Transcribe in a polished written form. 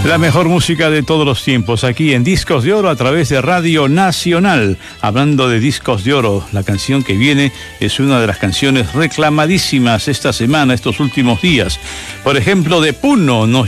La mejor música de todos los tiempos, aquí en Discos de Oro a través de Radio Nacional. Hablando de Discos de Oro, la canción que viene es una de las canciones reclamadísimas esta semana, estos últimos días. Por ejemplo, de Puno nos